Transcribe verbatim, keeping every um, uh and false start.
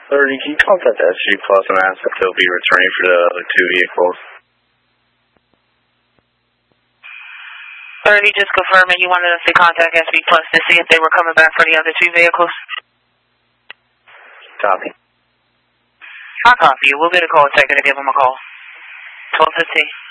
Alrighty, can you contact S G Plus and ask if they'll be returning for the other two vehicles? Alrighty, just confirming you wanted us to contact S G Plus to see if they were coming back for the other two vehicles? Copy. I copy you. We'll get a call taker to give them a call. twelve fifteen.